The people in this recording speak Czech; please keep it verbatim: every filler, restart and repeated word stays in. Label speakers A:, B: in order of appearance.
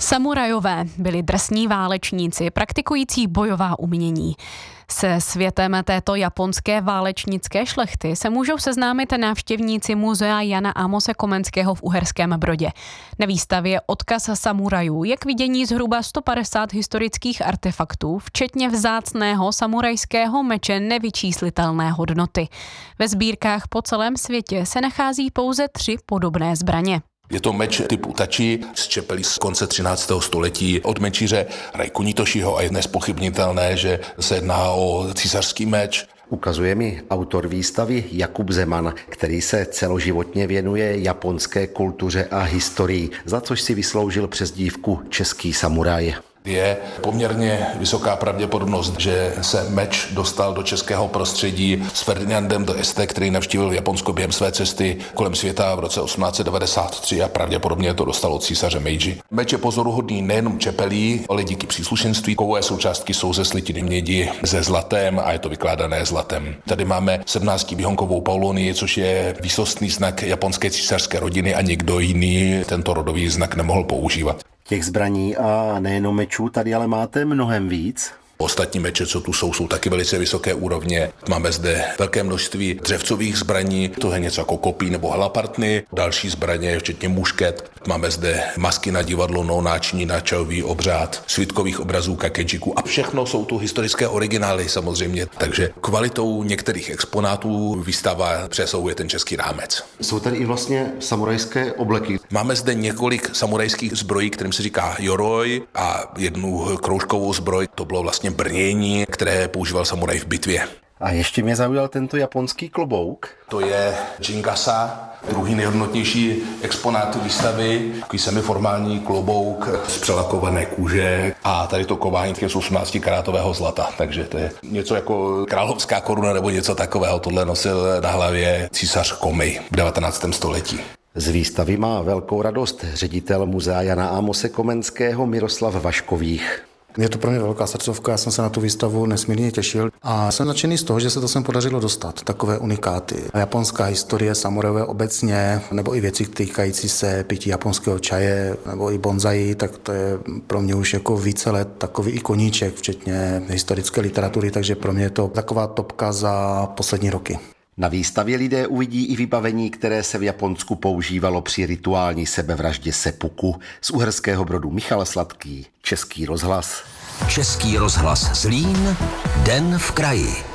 A: Samurajové byli drsní válečníci, praktikující bojová umění. Se světem této japonské válečnické šlechty se můžou seznámit návštěvníci muzea Jana Amose Komenského v Uherském Brodě. Na výstavě Odkaz samurajů je k vidění zhruba sto padesát historických artefaktů, včetně vzácného samurajského meče nevyčíslitelné hodnoty. Ve sbírkách po celém světě se nachází pouze tři podobné zbraně.
B: Je to meč typu tači z čepelí z konce třináctého století od mečíře Raiku Nitoshiho a je nespochybnitelné, že se jedná o císařský meč.
C: Ukazuje mi autor výstavy Jakub Zeman, který se celoživotně věnuje japonské kultuře a historii, za což si vysloužil přezdívku Český samuraj.
B: Je poměrně vysoká pravděpodobnost, že se meč dostal do českého prostředí s Ferdinandem d'Este, který navštívil Japonsko během své cesty kolem světa v roce osmnáct set devadesát tři a pravděpodobně to dostalo od císaře Meiji. Meč je pozoruhodný nejenom čepelí, ale díky příslušenství. Kovové součástky jsou ze slitiny mědi se zlatem a je to vykládané zlatem. Tady máme sedmnáctivýhonkovou paulonii, což je výsostný znak japonské císařské rodiny a nikdo jiný tento rodový znak nemohl používat.
C: Těch zbraní a nejenom mečů tady ale máte mnohem víc.
B: Ostatní meče, co tu jsou, jsou taky velice vysoké úrovně. Máme zde velké množství dřevcových zbraní, to je něco jako kopí nebo halapartny, další zbraně, včetně mušket. Máme zde masky na divadlo, no, náčiní na čajový obřád, svitkových obrazů kakejiku a všechno jsou tu historické originály samozřejmě, takže kvalitou některých exponátů výstava přesahuje ten český rámec.
C: Jsou tady i vlastně samurajské obleky.
B: Máme zde několik samurajských zbrojí, kterým se říká yoroi, a jednu kroužkovou zbroj, to bylo vlastně brnění, které používal samuraj v bitvě.
C: A ještě mě zaujal tento japonský klobouk.
B: To je Jingasa, druhý nejhodnotnější exponát výstavy, takový semiformální klobouk z přelakované kůže a tady to kování z osmnácti karátového zlata, takže to je něco jako královská koruna nebo něco takového. Tohle nosil na hlavě císař Komei v devatenáctém století.
C: Z výstavy má velkou radost ředitel muzea Jana Amose Komenského Miroslav Vaškových.
D: Je to pro mě velká srdcovka, já jsem se na tu výstavu nesmírně těšil a jsem nadšený z toho, že se to sem podařilo dostat, takové unikáty. Japonská historie, samurajové obecně, nebo i věci týkající se pití japonského čaje, nebo i bonzai, tak to je pro mě už jako více let takový i koníček, včetně historické literatury, takže pro mě je to taková topka za poslední roky.
C: Na výstavě lidé uvidí i vybavení, které se v Japonsku používalo při rituální sebevraždě seppuku. Z Uherského Brodu Michal Sladký, Český rozhlas.
E: Český rozhlas Zlín, Den v kraji.